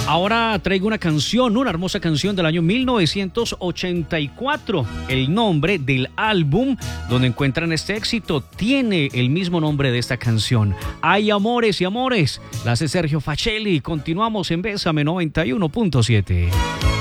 Ahora traigo una hermosa canción del año 1984. El nombre del álbum donde encuentran este éxito tiene el mismo nombre de esta canción. Hay amores y amores. La hace Sergio Facelli. Continuamos en Bésame 91.7.